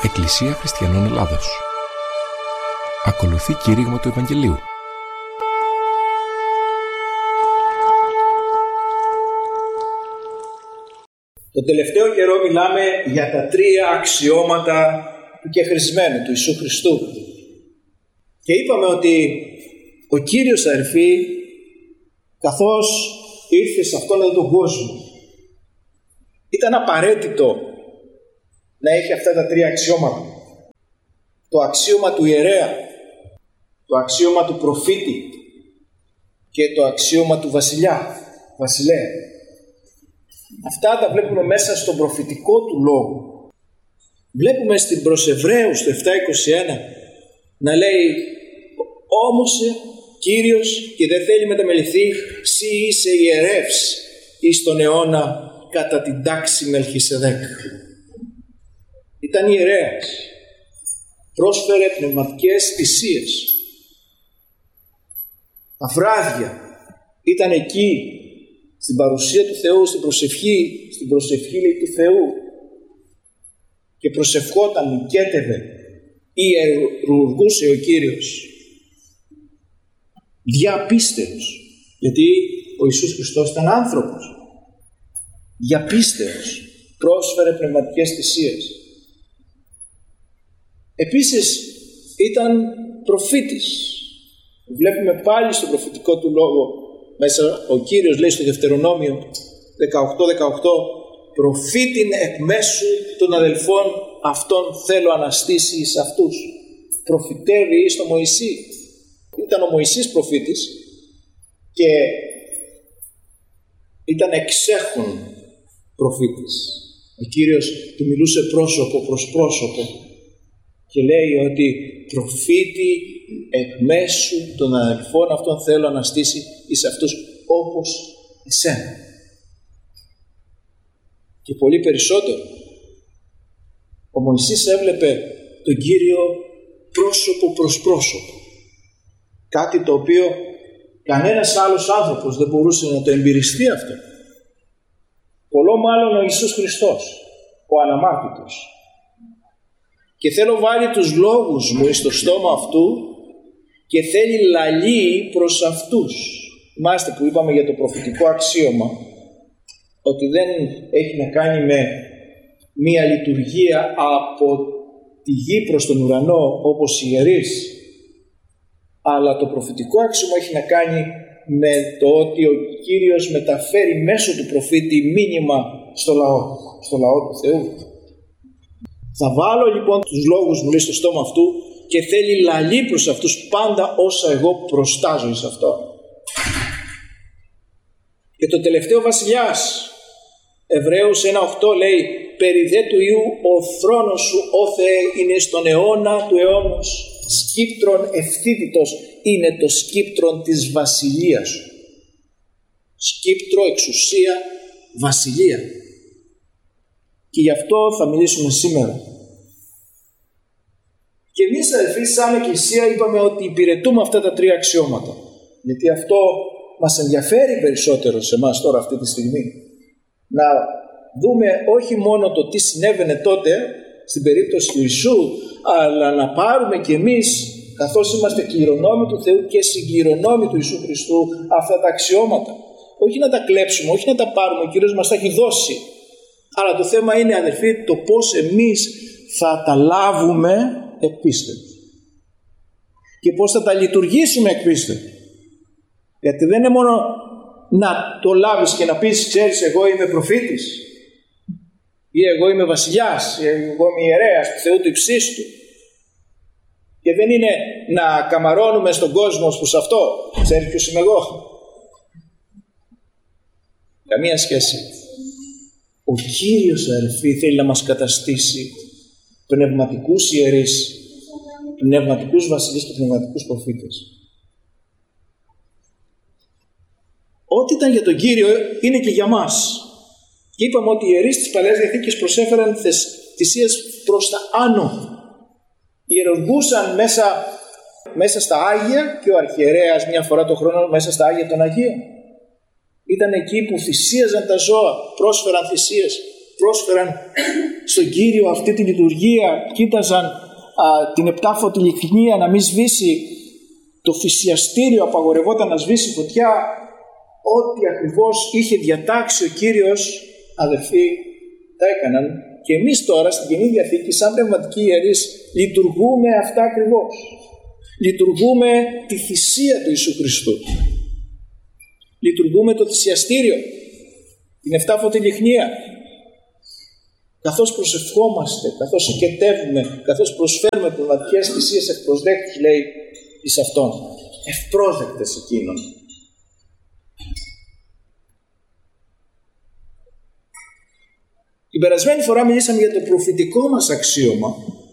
Εκκλησία Χριστιανών Ελλάδος. Ακολουθεί κήρυγμα του Ευαγγελίου. Το τελευταίο καιρό μιλάμε για τα τρία αξιώματα του κεχρισμένου, του Ιησού Χριστού. Και είπαμε ότι ο Κύριος, αδερφοί, καθώς ήρθε σε αυτόν εδώ τον κόσμο, ήταν απαραίτητο να έχει αυτά τα τρία αξιώματα. Το αξίωμα του ιερέα, το αξίωμα του προφήτη και το αξίωμα του βασιλέα. Αυτά τα βλέπουμε μέσα στον προφητικό του λόγο. Βλέπουμε στην προς Εβραίους το 7:21 να λέει: «Όμως Κύριος και δεν θέλει μεταμεληθεί, σύ είσαι ιερεύς εις τον αιώνα κατά την τάξη Μελχισεδέκ». Ήταν ιερέας, πρόσφερε πνευματικές θυσίες. Τα βράδια ήταν εκεί στην παρουσία του Θεού, στην προσευχή λέει, του Θεού, και προσευχόταν, νικέτευε, ιερουργούσε ο Κύριος. Διαπίστεως, γιατί ο Ιησούς Χριστός ήταν άνθρωπος. Διαπίστεως πρόσφερε πνευματικές θυσίες. Επίσης ήταν προφήτης. Βλέπουμε πάλι στο προφητικό του λόγο μέσα ο Κύριος λέει στο Δευτερονόμιο 18:18 «Προφήτην εκ μέσου των αδελφών αυτών θέλω αναστήσει εις αυτούς». Προφητεύει εις τον Μωυσή. Ήταν ο Μωυσής προφήτης και ήταν εξέχων προφήτης. Ο Κύριος του μιλούσε πρόσωπο προς πρόσωπο και λέει ότι προφήτη εκ μέσου των αδελφών αυτών θέλω αναστήσει εις αυτούς όπως εσένα. Και πολύ περισσότερο. Ο Μωυσής έβλεπε τον Κύριο πρόσωπο προς πρόσωπο. Κάτι το οποίο κανένας άλλος άνθρωπος δεν μπορούσε να το εμπειριστεί αυτό. Πολλό μάλλον ο Ιησούς Χριστός, ο αναμάρτητος. Και θέλω βάλει τους λόγους μου στο στόμα αυτού και θέλει λαλεί προς αυτούς. Θυμάστε που είπαμε για το προφητικό αξίωμα, ότι δεν έχει να κάνει με μία λειτουργία από τη γη προς τον ουρανό όπως οι ιερείς, αλλά το προφητικό αξίωμα έχει να κάνει με το ότι ο Κύριος μεταφέρει μέσω του προφήτη μήνυμα στο λαό του Θεού. Θα βάλω λοιπόν τους λόγους μου στο στόμα αυτού και θέλει λαλεί προς αυτούς πάντα όσα εγώ προστάζω εις αυτό. Και το τελευταίο βασιλιάς, Εβραίους 1:8 λέει «Περί δε του Υιού ο θρόνος σου, ó Θεέ, είναι στον αιώνα του αιώνος, σκύπτρον ευθύτητος είναι το σκύπτρον της βασιλείας σου». Σκύπτρο, εξουσία, βασιλεία. Και γι' αυτό θα μιλήσουμε σήμερα. Και εμείς, αδελφοί, σαν Εκκλησία είπαμε ότι υπηρετούμε αυτά τα τρία αξιώματα. Γιατί αυτό μας ενδιαφέρει περισσότερο σε εμάς τώρα αυτή τη στιγμή. Να δούμε όχι μόνο το τι συνέβαινε τότε στην περίπτωση του Ιησού, αλλά να πάρουμε κι εμείς, καθώς είμαστε κληρονόμοι του Θεού και συγκληρονόμοι του Ιησού Χριστού, αυτά τα αξιώματα. Όχι να τα κλέψουμε, όχι να τα πάρουμε, ο Κύριος μας τα έχει δώσει. Αλλά το θέμα είναι, αδελφοί, το πώς εμείς θα τα λάβουμε εκ πίστεως και πώς θα τα λειτουργήσουμε εκ πίστεως. Γιατί δεν είναι μόνο να το λάβεις και να πεις «Ξέρεις, εγώ είμαι προφήτης» ή «Εγώ είμαι βασιλιάς» ή «Εγώ είμαι ιερέας του Θεού του υψίστου». Και δεν είναι να καμαρώνουμε στον κόσμο ως προς αυτό. «Ξέρεις ποιος είμαι εγώ?» Καμία σχέση. Ο Κύριος, αδελφοί, θέλει να μας καταστήσει πνευματικούς ιερείς, πνευματικούς βασιλείς και πνευματικούς προφήτες. Ό,τι ήταν για τον Κύριο είναι και για μας. Και είπαμε ότι οι ιερείς της Παλαιάς Διαθήκης προσέφεραν θυσίες προς τα άνω. Ιερουργούσαν μέσα στα Άγια και ο αρχιερέας μια φορά το χρόνο μέσα στα Άγια των Αγίων. Ήταν εκεί που θυσίαζαν τα ζώα, πρόσφεραν θυσίες. πρόσφεραν στον Κύριο αυτή τη λειτουργία, κοίταζαν την επτάφωτη λυχνία να μην σβήσει, το θυσιαστήριο απαγορευόταν να σβήσει φωτιά, ό,τι ακριβώς είχε διατάξει ο Κύριος, αδελφοί, τα έκαναν. Και εμείς τώρα στην Καινή Διαθήκη, σαν πνευματικοί ιερείς, λειτουργούμε αυτά ακριβώς. Λειτουργούμε τη θυσία του Ιησού Χριστού. Λειτουργούμε το θυσιαστήριο, την επτάφωτη λυχνία. Καθώς προσευχόμαστε, καθώς οικετεύουμε, καθώς προσφέρουμε πνευματικές θυσίες ευπροσδέκτους, λέει εις αυτόν, ευπρόσδεκτες εκείνων. Την περασμένη φορά μιλήσαμε για το προφητικό μας αξίωμα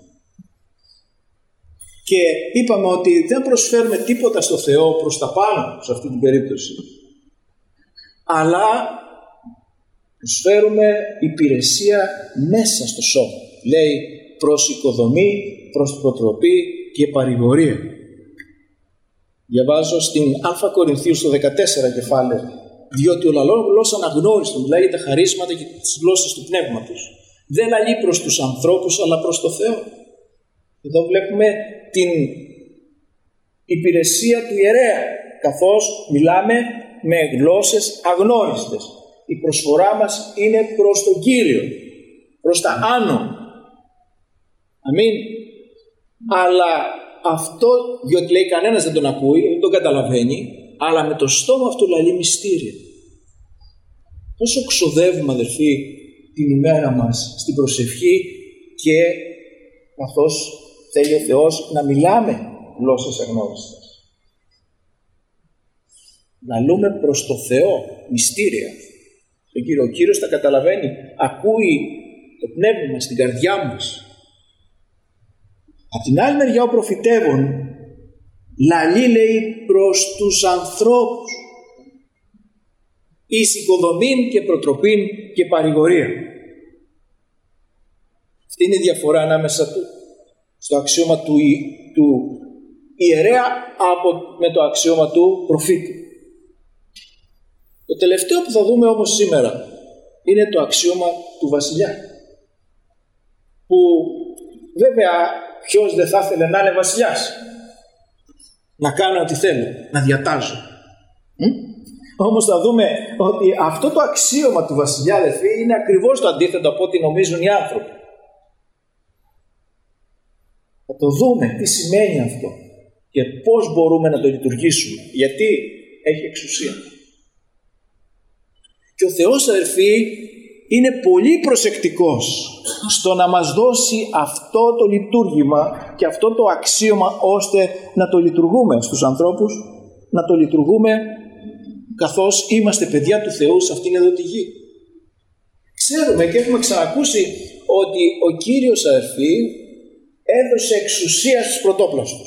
και είπαμε ότι δεν προσφέρουμε τίποτα στο Θεό προς τα πάνω σε αυτή την περίπτωση, αλλά προσφέρουμε υπηρεσία μέσα στο σώμα. Λέει προς οικοδομή, προς προτροπή και παρηγορία. Διαβάζω στην Α Κορινθίου στο 14 κεφάλαιο, διότι ο λαλός αναγνώριστο, μιλάει για τα χαρίσματα και τις γλώσσες του πνεύματος. Δεν λαλεί προς τους ανθρώπους, αλλά προς το Θεό. Εδώ βλέπουμε την υπηρεσία του ιερέα, καθώς μιλάμε με γλώσσες αγνώριστες. Η προσφορά μας είναι προς τον Κύριο, προς τα άνω. Αμήν. Αλλά αυτό, διότι λέει κανένας δεν τον ακούει, δεν τον καταλαβαίνει, αλλά με το στόμα αυτού λαλεί μυστήρια. Πόσο ξοδεύουμε, αδελφοί, την ημέρα μας στην προσευχή και καθώς θέλει ο Θεός να μιλάμε γλώσσες αγνώριστες. Να λούμε προς το Θεό μυστήρια. Ο Κύριος τα καταλαβαίνει, ακούει το πνεύμα στην καρδιά μας. Από την άλλη μεριά ο προφητεύων λαλεί, λέει, προς τους ανθρώπους, εις οικοδομήν και προτροπήν και παρηγορία. Αυτή είναι η διαφορά ανάμεσα στο αξίωμα του ιερέα με το αξίωμα του προφήτη. Το τελευταίο που θα δούμε όμως σήμερα είναι το αξίωμα του βασιλιά, που βέβαια ποιος δεν θα ήθελε να είναι βασιλιάς, να κάνω ό,τι θέλω, να διατάζω. Όμως θα δούμε ότι αυτό το αξίωμα του βασιλιά, αδελφοί, είναι ακριβώς το αντίθετο από ό,τι νομίζουν οι άνθρωποι. Θα το δούμε τι σημαίνει αυτό και πώς μπορούμε να το λειτουργήσουμε, γιατί έχει εξουσία. Και ο Θεός, αδελφοί, είναι πολύ προσεκτικός στο να μας δώσει αυτό το λειτουργήμα και αυτό το αξίωμα, ώστε να το λειτουργούμε στους ανθρώπους, να το λειτουργούμε καθώς είμαστε παιδιά του Θεού σε αυτήν εδώ τη γη. Ξέρουμε και έχουμε ξανακούσει ότι ο Κύριος, αδελφοί, έδωσε εξουσία στους πρωτόπλαστους.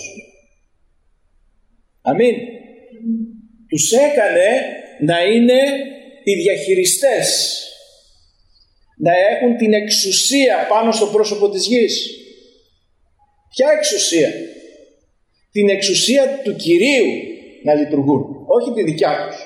Αμήν. Τους έκανε να είναι οι διαχειριστές, να έχουν την εξουσία πάνω στο πρόσωπο της γης. Ποια εξουσία? Την εξουσία του Κυρίου να λειτουργούν, όχι τη δικιά τους.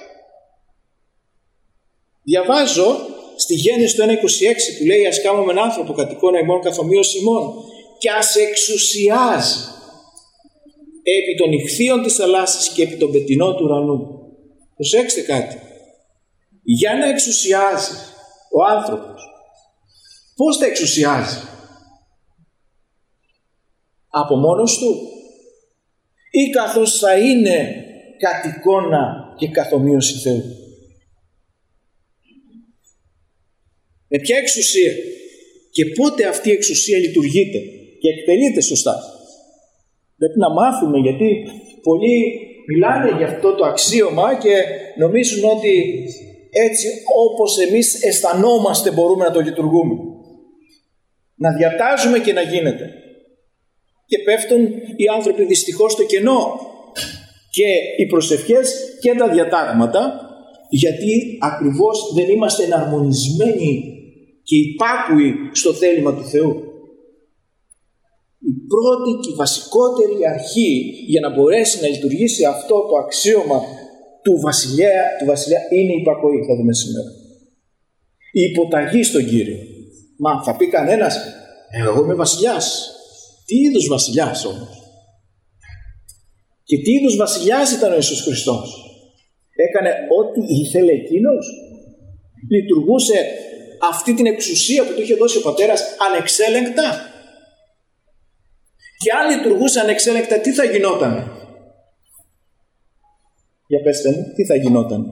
Διαβάζω στη Γένεση το 1:26 που λέει, ας κάνουμε έναν άνθρωπο κατ' εικόνα ημών καθομοίως ημών, και ας εξουσιάζει επί των ηχθείων της θαλάσσης και επί των πετεινών του ουρανού. Προσέξτε κάτι. Για να εξουσιάζει ο άνθρωπος, πώς θα εξουσιάζει? Από μόνος του ή καθώς θα είναι κατ' εικόνα και καθομοίωση Θεού? Με ποια εξουσία και πότε αυτή η εξουσία λειτουργείται και εκτελείται σωστά? Πρέπει να μάθουμε, γιατί πολλοί μιλάνε για αυτό το αξίωμα και νομίζουν ότι έτσι όπως εμείς αισθανόμαστε μπορούμε να το λειτουργούμε, να διατάζουμε και να γίνεται. Και πέφτουν οι άνθρωποι δυστυχώς στο κενό, και οι προσευχές και τα διατάγματα, γιατί ακριβώς δεν είμαστε εναρμονισμένοι και υπάκουοι στο θέλημα του Θεού. Η πρώτη και βασικότερη αρχή για να μπορέσει να λειτουργήσει αυτό το αξίωμα του βασιλέα είναι η υπακοή, θα δούμε σήμερα. Η υποταγή στον Κύριο. Μα θα πει κανένας, εγώ είμαι βασιλιάς. Τι είδους βασιλιάς όμως? Και τι είδους βασιλιάς ήταν ο Ιησούς Χριστός? Έκανε ό,τι ήθελε εκείνος? Λειτουργούσε αυτή την εξουσία που του είχε δώσει ο Πατέρας ανεξέλεγκτα? Και αν λειτουργούσε ανεξέλεγκτα, τι θα γινότανε? Για πέστε μου, τι θα γινότανε?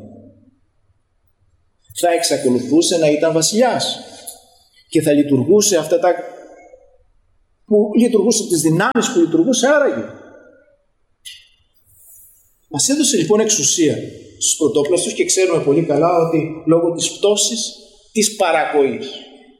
Θα εξακολουθούσε να ήταν βασιλιάς και θα λειτουργούσε αυτά τα που λειτουργούσε, τις δυνάμεις που λειτουργούσε άραγε. Μας έδωσε λοιπόν εξουσία στους πρωτόπλαστους και ξέρουμε πολύ καλά ότι λόγω της πτώσης της παρακοής.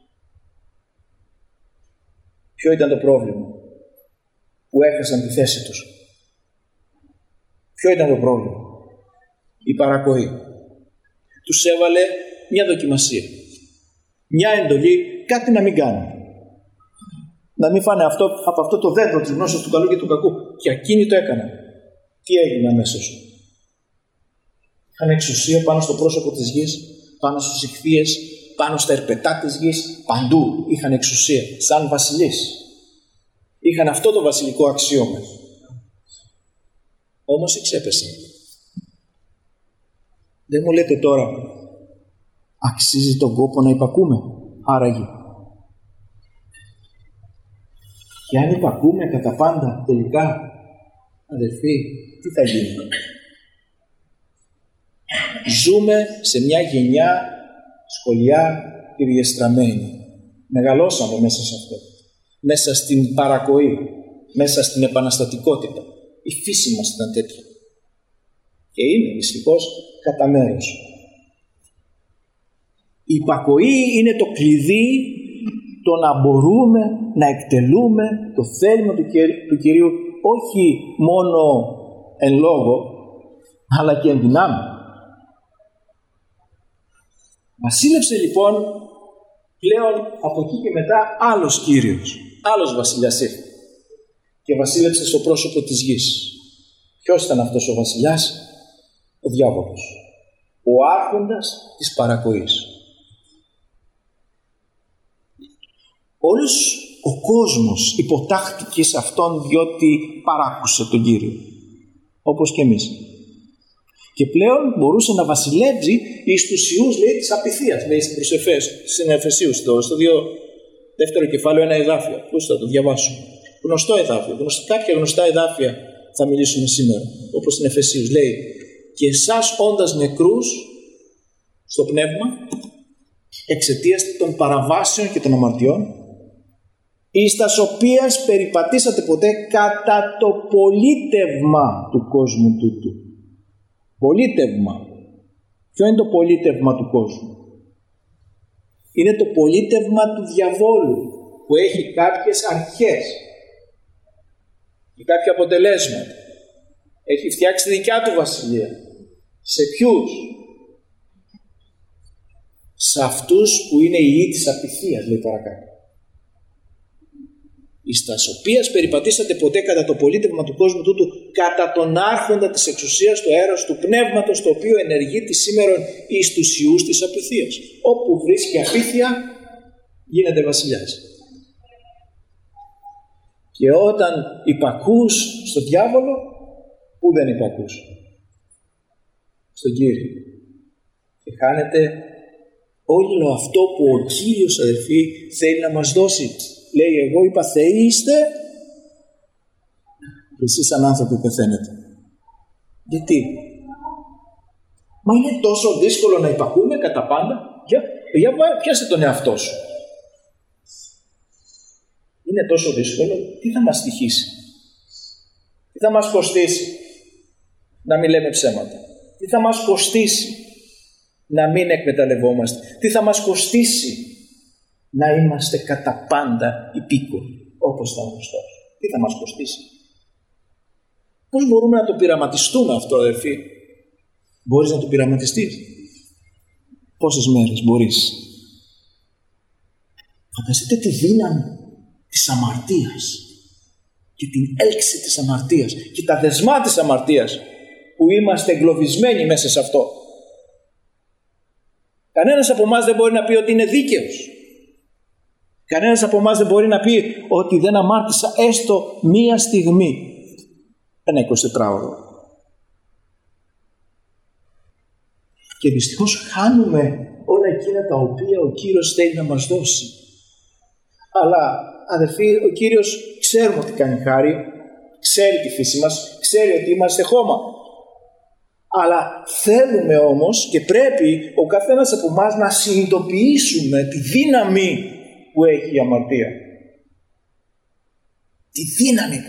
Ποιο ήταν το πρόβλημα? Που έχασαν τη θέση τους. Ποιο ήταν το πρόβλημα? Η παρακοή. Τους έβαλε μια δοκιμασία. Μια εντολή, κάτι να μην κάνουν. Να μην φάνε από αυτό το δέντρο της γνώσης του καλού και του κακού. Και εκείνοι το έκαναν. Τι έγινε αμέσως? Είχαν εξουσία πάνω στο πρόσωπο της γης, πάνω στους ιχθύες, πάνω στα ερπετά της γης, παντού είχαν εξουσία, σαν βασιλείς. Είχαν αυτό το βασιλικό αξίωμα. Όμως εξέπεσαν. Δεν μου λέτε τώρα, αξίζει τον κόπο να υπακούμε? Άραγε. Και αν υπακούμε κατά πάντα, τελικά, αδελφοί, τι θα γίνει? Ζούμε σε μια γενιά σκολιά και διεστραμμένη. Μεγαλώσαμε μέσα σε αυτό. Μέσα στην παρακοή. Μέσα στην επαναστατικότητα. Η φύση μας ήταν τέτοια. Και είναι δυστυχώς κατά μέρος. Η υπακοή είναι το κλειδί το να μπορούμε να εκτελούμε το θέλημα του Κυρίου, όχι μόνο εν λόγω, αλλά και εν δυνάμει. Βασίλεψε λοιπόν πλέον από εκεί και μετά άλλος Κύριος, άλλος βασιλιάς ήρθε και βασίλεψε στο πρόσωπο της γης. Ποιος ήταν αυτός ο βασιλιάς? Ο διάβολος, ο άρχοντας της παρακοής. Όλος ο κόσμος υποτάχθηκε σε Αυτόν διότι παράκουσε τον Κύριο, όπως και εμείς. Και πλέον μπορούσε να βασιλεύσει εις τους ιούς, λέει, της απειθίας, λέει στην Εφεσίους, στο δεύτερο κεφάλαιο, ένα εδάφιο. Πώς θα το διαβάσουμε? Γνωστό εδάφιο. Κάποια γνωστά εδάφια θα μιλήσουμε σήμερα, όπως στην Εφεσίους. Λέει, και εσάς όντας νεκρούς στο πνεύμα, εξαιτίας των παραβάσεων και των αμαρτιών, εις τας οποίας περιπατήσατε ποτέ κατά το πολίτευμα του κόσμου τούτου. Πολίτευμα. Ποιο είναι το πολίτευμα του κόσμου? Είναι το πολίτευμα του διαβόλου, που έχει κάποιες αρχές και κάποια αποτελέσματα. Έχει φτιάξει τη δικιά του βασιλεία. Σε ποιους? Σε αυτούς που είναι οι ιοί της απειθίας, λέει παρακάτω. Εις τας οποίας περιπατήσατε ποτέ κατά το πολίτευμα του κόσμου τούτου, κατά τον άρχοντα της εξουσίας του αέρας του πνεύματος, το οποίο ενεργεί τη σήμερον εις τους ιούς της απειθίας. Όπου βρίσκει απειθία, γίνεται βασιλιάς. Και όταν υπακούς στον διάβολο, πού δεν υπακούς? Στον Κύριο. Και χάνεται όλο αυτό που ο Κύριος, αδελφοί, θέλει να μας δώσει. Λέει, εγώ είπα θεοί είστε και εσείς σαν άνθρωποι πεθαίνετε. Γιατί? Μα είναι τόσο δύσκολο να υπακούμε κατά πάντα? Για πιάσε τον εαυτό σου. Είναι τόσο δύσκολο? Τι θα μας στοιχήσει? Τι θα μας κοστίσει να μην λέμε ψέματα? Τι θα μας κοστίσει να μην εκμεταλλευόμαστε? Τι θα μας κοστίσει να είμαστε κατά πάντα υπήκοοι, όπως ήταν ο Χριστός? Τι θα μας κοστίσει? Πώς μπορούμε να το πειραματιστούμε αυτό, αδελφοί? Μπορείς να το πειραματιστείς? Πόσες μέρες μπορείς? Φανταστείτε τη δύναμη της αμαρτίας και την έλξη της αμαρτίας και τα δεσμά της αμαρτίας που είμαστε εγκλωβισμένοι μέσα σε αυτό. Κανένας από εμάς δεν μπορεί να πει ότι είναι δίκαιος. Κανένας από εμάς δεν μπορεί να πει ότι δεν αμάρτησα έστω μία στιγμή. Ένα 24ωρο. Και δυστυχώς χάνουμε όλα εκείνα τα οποία ο Κύριος θέλει να μας δώσει. Αλλά αδερφοί, ο Κύριος ξέρουμε ότι κάνει χάρη, ξέρει τη φύση μας, ξέρει ότι είμαστε χώμα. Αλλά θέλουμε όμως και πρέπει ο καθένας από εμάς να συνειδητοποιήσουμε τη δύναμη που έχει η αμαρτία. Τη δύναμη